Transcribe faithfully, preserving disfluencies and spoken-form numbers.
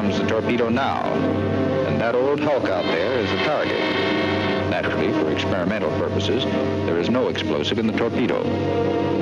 comes the torpedo now. And that old hulk out there is the target. Naturally, for experimental purposes, there is no explosive in the torpedo.